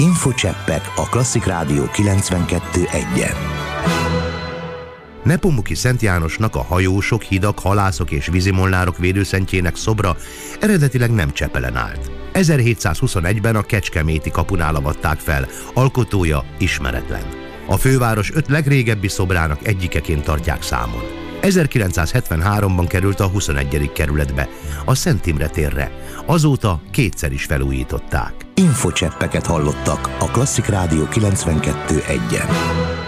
Infocseppek a Klasszik Rádió 92.1-en. Nepomuki Szent Jánosnak, a hajósok, hidak, halászok és vízimolnárok védőszentjének szobra eredetileg nem Csepelen állt. 1721-ben a Kecskeméti kapunál avatták fel, alkotója ismeretlen. A főváros 5 legrégebbi szobrának egyikeként tartják számon. 1973-ban került a 21. kerületbe, a Szent Imre térre. Azóta kétszer is felújították. Infocseppeket hallottak a Klasszik Rádió 92.1-en.